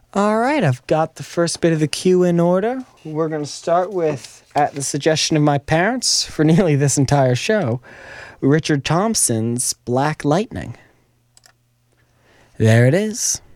All right, I've got the first bit of the cue in order. We're going to start with, at the suggestion of my parents for nearly this entire show, Richard Thompson's Black Lightning. There it is.